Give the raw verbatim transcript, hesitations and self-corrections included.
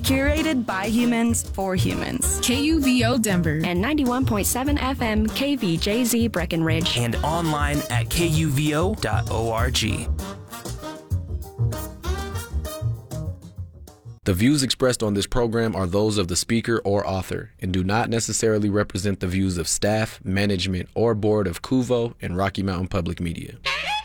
Curated by humans for humans. K U V O Denver. And ninety-one point seven F M K V J Z Breckenridge. And online at K U V O dot org. The views expressed on this program are those of the speaker or author and do not necessarily represent the views of staff, management, or board of C U V O and Rocky Mountain Public Media.